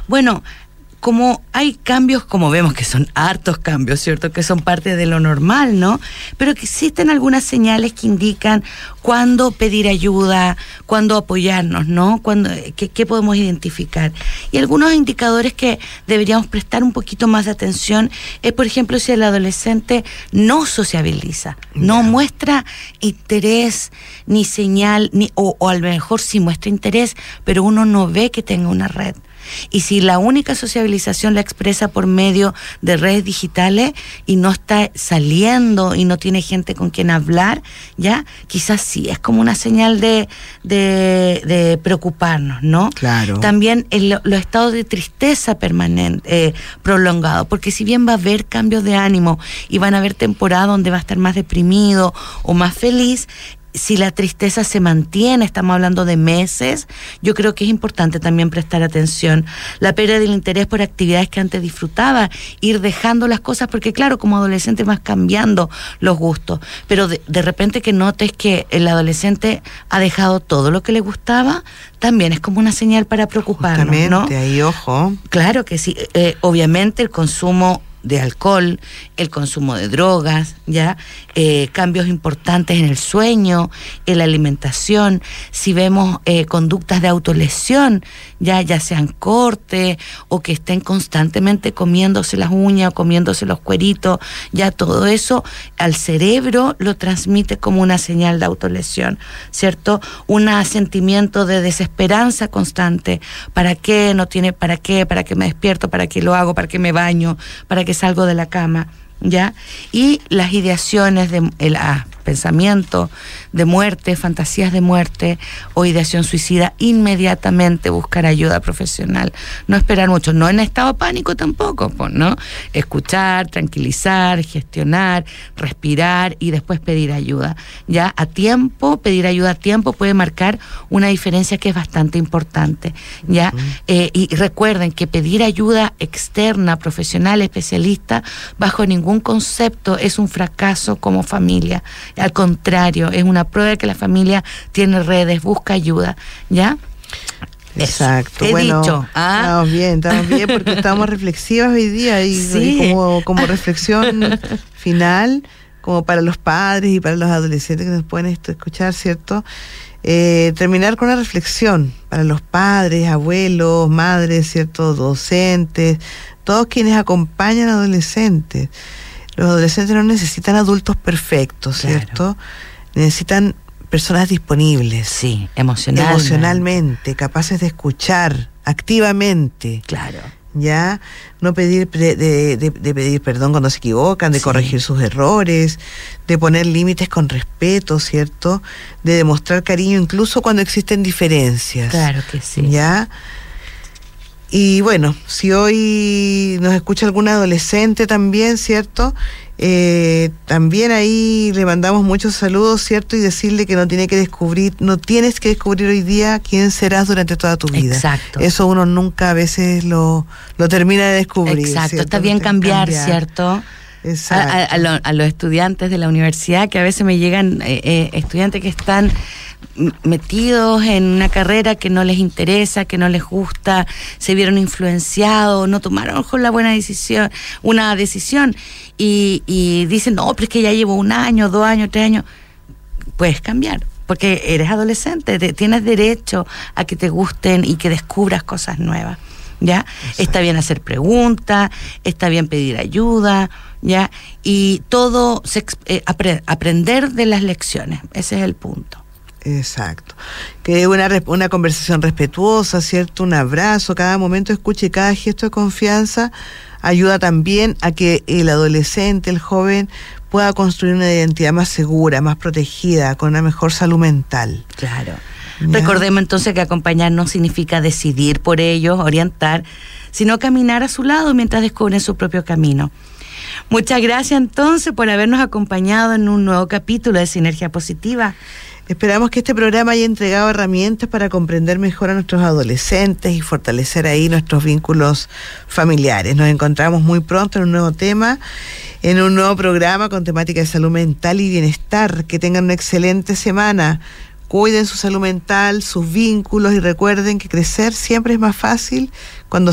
Bueno, como hay cambios, como vemos que son hartos cambios, ¿cierto? Que son parte de lo normal, ¿no? Pero que existen algunas señales que indican cuándo pedir ayuda, cuándo apoyarnos, ¿no? ¿Qué podemos identificar? Y algunos indicadores que deberíamos prestar un poquito más de atención es, por ejemplo, si el adolescente no sociabiliza, no muestra interés, ni señal, o a lo mejor sí muestra interés, pero uno no ve que tenga una red. Y si la única sociabilización la expresa por medio de redes digitales y no está saliendo y no tiene gente con quien hablar, ya quizás sí es como una señal de preocuparnos, ¿no? Claro. También los estados de tristeza permanente, prolongado, porque si bien va a haber cambios de ánimo y van a haber temporadas donde va a estar más deprimido o más feliz, si la tristeza se mantiene, estamos hablando de meses, yo creo que es importante también prestar atención. La pérdida del interés por actividades que antes disfrutaba, ir dejando las cosas, porque claro, como adolescente vas cambiando los gustos, pero de repente que notes que el adolescente ha dejado todo lo que le gustaba, también es como una señal para preocuparnos, ¿no? Justamente, ahí ojo. Claro que sí, obviamente el consumo de alcohol, el consumo de drogas, ya cambios importantes en el sueño, en la alimentación. Si vemos conductas de autolesión, ya sean cortes o que estén constantemente comiéndose las uñas o comiéndose los cueritos, ya todo eso al cerebro lo transmite como una señal de autolesión, ¿cierto? Un sentimiento de desesperanza constante. ¿Para qué? No tiene para qué, para qué me despierto, para qué lo hago, para qué me baño, para qué salgo de la cama, ¿ya? Y las ideaciones de pensamiento de muerte, fantasías de muerte o ideación suicida, inmediatamente buscar ayuda profesional. No esperar mucho, no en estado de pánico tampoco, ¿no? Escuchar, tranquilizar, gestionar, respirar y después pedir ayuda. Ya a tiempo, pedir ayuda a tiempo puede marcar una diferencia que es bastante importante, ¿ya? Y recuerden que pedir ayuda externa, profesional, especialista, bajo ningún concepto es un fracaso como familia. Al contrario, es una prueba de que la familia tiene redes, busca ayuda, ¿ya? Exacto. He dicho. Estamos bien, porque estamos reflexivas hoy día y como reflexión final, como para los padres y para los adolescentes que nos pueden escuchar, ¿cierto? Terminar con una reflexión para los padres, abuelos, madres, ¿cierto? Docentes, todos quienes acompañan a adolescentes. Los adolescentes no necesitan adultos perfectos, ¿cierto? Claro. Necesitan personas disponibles. Sí, emocionalmente, capaces de escuchar activamente. Claro. Ya, no pedir pedir perdón cuando se equivocan, de corregir sus errores, de poner límites con respeto, ¿cierto? De demostrar cariño incluso cuando existen diferencias. Claro que sí. Ya. Y bueno, si hoy nos escucha algún adolescente también, ¿cierto? También ahí le mandamos muchos saludos, ¿cierto? Y decirle que no tienes que descubrir hoy día quién serás durante toda tu vida. Exacto. Eso uno nunca a veces lo termina de descubrir. Exacto, ¿cierto? está bien cambiar, ¿cierto? Exacto. A los estudiantes de la universidad, que a veces me llegan estudiantes que están metidos en una carrera que no les interesa, que no les gusta, se vieron influenciados, no tomaron una decisión y dicen, no, pero es que ya llevo 1 año, 2 años, 3 años. Puedes cambiar, porque eres adolescente, tienes derecho a que te gusten y que descubras cosas nuevas, ¿ya? Exacto. Está bien hacer preguntas, está bien pedir ayuda, ¿ya? Y todo, aprender de las lecciones, ese es el punto. Exacto. Que una conversación respetuosa, ¿cierto? Un abrazo, cada momento escuche, cada gesto de confianza ayuda también a que el adolescente, el joven, pueda construir una identidad más segura, más protegida, con una mejor salud mental. Claro. ¿Ya? Recordemos entonces que acompañar no significa decidir por ellos, orientar, sino caminar a su lado mientras descubren su propio camino. Muchas gracias entonces por habernos acompañado en un nuevo capítulo de Sinergia Positiva. Esperamos que este programa haya entregado herramientas para comprender mejor a nuestros adolescentes y fortalecer ahí nuestros vínculos familiares. Nos encontramos muy pronto en un nuevo tema, en un nuevo programa con temática de salud mental y bienestar. Que tengan una excelente semana. Cuiden su salud mental, sus vínculos y recuerden que crecer siempre es más fácil cuando